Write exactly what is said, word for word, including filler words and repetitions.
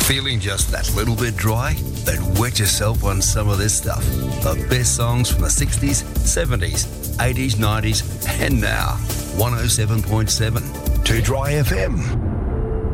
Feeling just that little bit dry? Then wet yourself on some of this stuff. The best songs from the sixties, seventies, eighties, nineties, and now. one oh seven point seven. Two Dry F M.